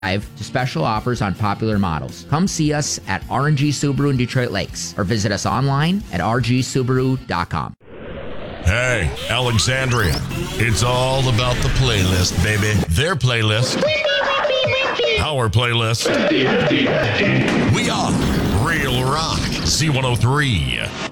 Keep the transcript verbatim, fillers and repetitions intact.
to special offers on popular models. Come see us at R and G Subaru in Detroit Lakes or visit us online at r g subaru dot com. Hey, Alexandria, it's all about the playlist, baby. Their playlist. Our playlist. We are Real Rock C one oh three.